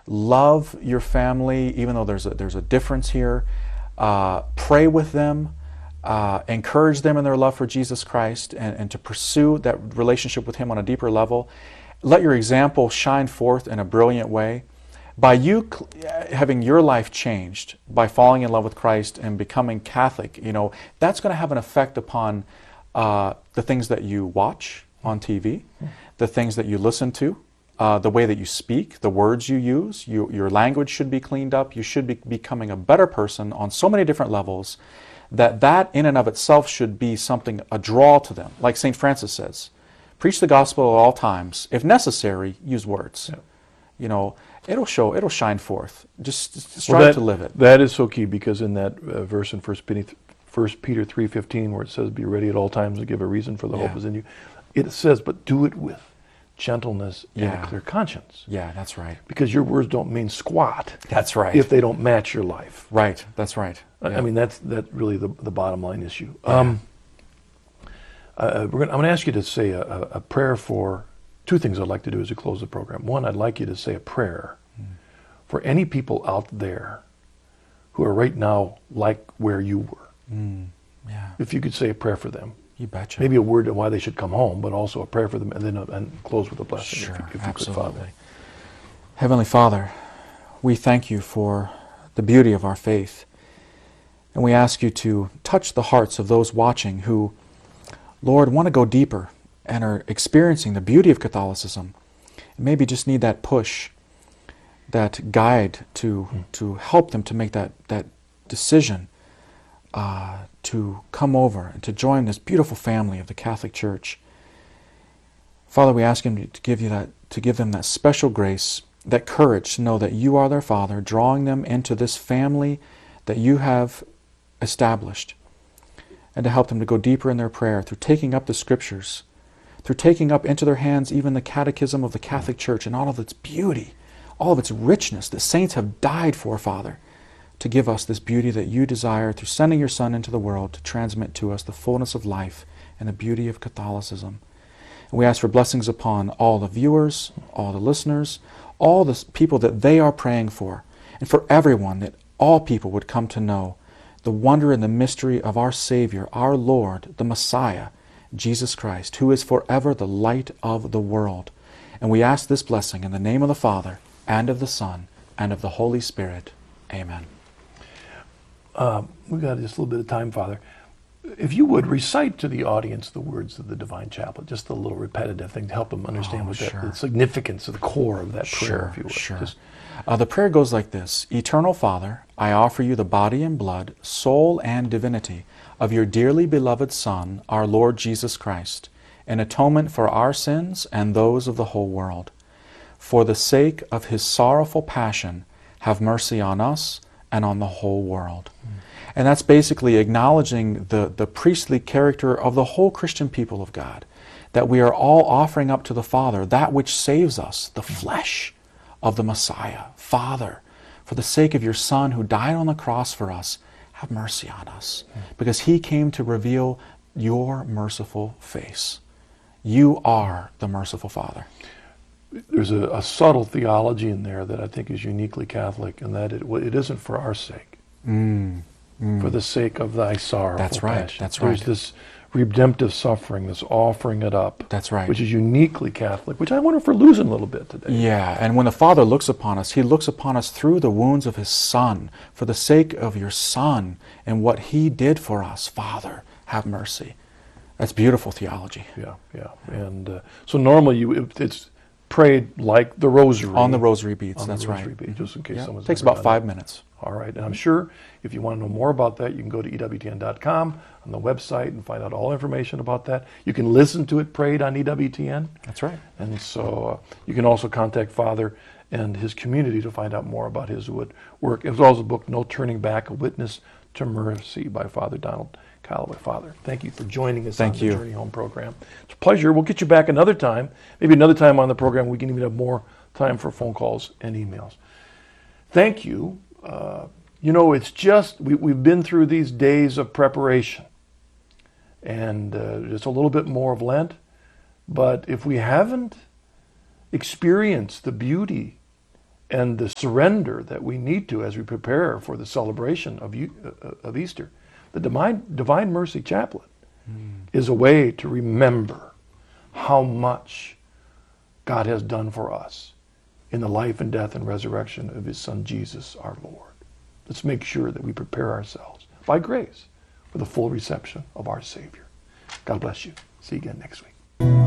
Love your family, even though there's a difference here. Pray with them. Encourage them in their love for Jesus Christ and to pursue that relationship with Him on a deeper level. Let your example shine forth in a brilliant way. By you having your life changed, by falling in love with Christ and becoming Catholic, that's going to have an effect upon the things that you watch on TV, the things that you listen to, the way that you speak, the words you use. Your language should be cleaned up. You should be becoming a better person on so many different levels that in and of itself should be something, a draw to them. Like St. Francis says, preach the gospel at all times. If necessary, use words. Yeah. It'll shine forth. Just strive to live it. That is so key, because in that verse in 1 Peter 3:15, where it says, be ready at all times to give a reason for the hope is in you, it says, but do it with gentleness and a clear conscience. Yeah, that's right. Because your words don't mean squat. That's right. If they don't match your life. Right, that's right. Yeah. I mean, that's really the bottom line issue. Yeah. I'm going to ask you to say a prayer for two things I'd like to do as we close the program. One, I'd like you to say a prayer for any people out there who are right now like where you were. Yeah. If you could say a prayer for them. You betcha. Maybe a word on why they should come home, but also a prayer for them, and then close with a blessing. Sure, if you absolutely. could, Father. Heavenly Father, we thank you for the beauty of our faith, and we ask you to touch the hearts of those watching who, Lord, want to go deeper and are experiencing the beauty of Catholicism, and maybe just need that push, that guide to help them to make that decision to come over and to join this beautiful family of the Catholic Church. Father, we ask Him to give them that special grace, that courage to know that you are their Father, drawing them into this family that you have established, and to help them to go deeper in their prayer through taking up the Scriptures, through taking up into their hands even the Catechism of the Catholic Church and all of its beauty, all of its richness that saints have died for, Father, to give us this beauty that you desire through sending your Son into the world to transmit to us the fullness of life and the beauty of Catholicism. And we ask for blessings upon all the viewers, all the listeners, all the people that they are praying for, and for everyone, that all people would come to know the wonder and the mystery of our Savior, our Lord, the Messiah, Jesus Christ, who is forever the light of the world. And we ask this blessing in the name of the Father, and of the Son, and of the Holy Spirit. Amen. We've got just a little bit of time, Father. If you would recite to the audience the words of the Divine Chaplet, just a little repetitive thing to help them understand the significance of the core of that prayer, if you would. Sure. The prayer goes like this: Eternal Father, I offer you the body and blood, soul and divinity of your dearly beloved Son, our Lord Jesus Christ, in atonement for our sins and those of the whole world. For the sake of His sorrowful passion, have mercy on us and on the whole world. And that's basically acknowledging the priestly character of the whole Christian people of God, that we are all offering up to the Father that which saves us, the flesh of the Messiah. Father, for the sake of your Son who died on the cross for us, have mercy on us, because He came to reveal your merciful face. You are the merciful Father. There's a subtle theology in there that I think is uniquely Catholic, and that it isn't for our sake. For the sake of thy sorrowful passion. That's right. There's this redemptive suffering, this offering it up. That's right. Which is uniquely Catholic, which I wonder if we're losing a little bit today. Yeah, and when the Father looks upon us, He looks upon us through the wounds of His Son. For the sake of your Son and what He did for us, Father, have mercy. That's beautiful theology. Yeah. And so normally it's prayed like the Rosary. On the Rosary beads, that's right. Bead, just in case someone's It takes about 5 minutes. All right, and I'm sure if you want to know more about that, you can go to EWTN.com on the website and find out all information about that. You can listen to it prayed on EWTN. That's right. And so you can also contact Father and his community to find out more about his work, as well as the book No Turning Back, A Witness to Mercy by Father Donald Calloway. Father, thank you for joining us on the Journey Home program. It's a pleasure. We'll get you back another time. Maybe another time on the program we can even have more time for phone calls and emails. Thank you. It's just, we've been through these days of preparation and just a little bit more of Lent. But if we haven't experienced the beauty and the surrender that we need to as we prepare for the celebration of Easter. The Divine Mercy Chaplet is a way to remember how much God has done for us in the life and death and resurrection of his Son Jesus our Lord. Let's make sure that we prepare ourselves by grace for the full reception of our Savior. God bless you. See you again next week.